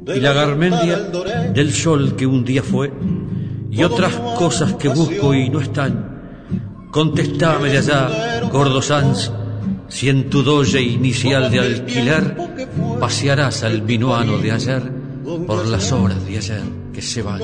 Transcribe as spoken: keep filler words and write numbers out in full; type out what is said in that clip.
y la garmendia del sol que un día fue, y otras cosas que busco y no están. Contestame de allá, gordo Sanz, si en tu doye inicial de alquiler pasearás al minuano de ayer por las horas de ayer que se van.